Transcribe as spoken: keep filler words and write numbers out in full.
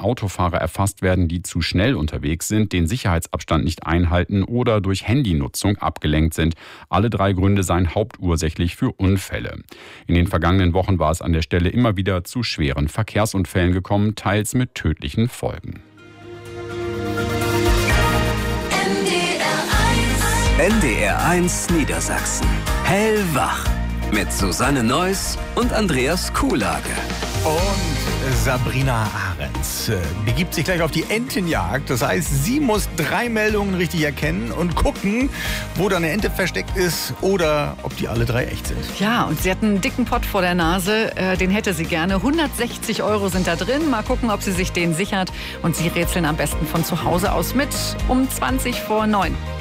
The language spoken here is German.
Autofahrer erfasst werden, die zu schnell unterwegs sind, den Sicherheitsabstand nicht einhalten oder durch Handynutzung abgelenkt sind. Alle drei Gründe seien hauptursächlich für Unfälle. In den vergangenen Wochen war es an der Stelle immer wieder zu schweren Verkehrsunfällen gekommen, teils mit tödlichen Folgen. N D R eins Niedersachsen. Hellwach. Mit Susanne Neuss und Andreas Kuhlage. Und Sabrina Ahrens äh, begibt sich gleich auf die Entenjagd. Das heißt, sie muss drei Meldungen richtig erkennen und gucken, wo da eine Ente versteckt ist oder ob die alle drei echt sind. Ja, und sie hat einen dicken Pott vor der Nase. Äh, den hätte sie gerne. hundertsechzig Euro sind da drin. Mal gucken, ob sie sich den sichert. Und sie rätseln am besten von zu Hause aus mit um zwanzig vor neun.